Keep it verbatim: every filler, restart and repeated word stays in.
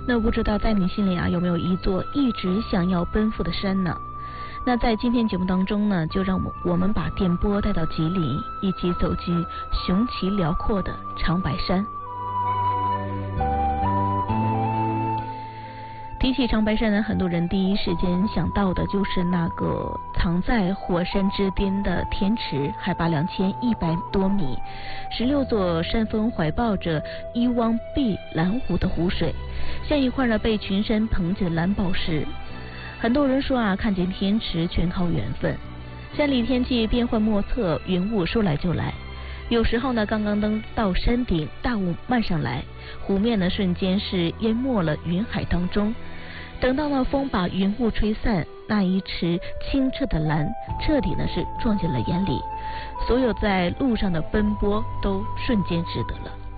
那不知道在你心里啊，有没有一座一直想要奔赴的山呢？那在今天节目当中呢，就让我们把电波带到吉林，一起走进雄奇辽阔的长白山。提起长白山呢，很多人第一时间想到的就是那个藏在火山之巅的天池，海拔两千一百多米，十六座山峰怀抱着一望碧蓝湖的湖水，像一块呢被群山捧起的蓝宝石。很多人说啊，看见天池全靠缘分。山里天气变幻莫测，云雾说来就来。有时候呢，刚刚登到山顶，大雾漫上来，湖面呢瞬间是淹没了云海当中。等到呢风把云雾吹散，那一池清澈的蓝彻底呢是撞进了眼里，所有在路上的奔波都瞬间值得了。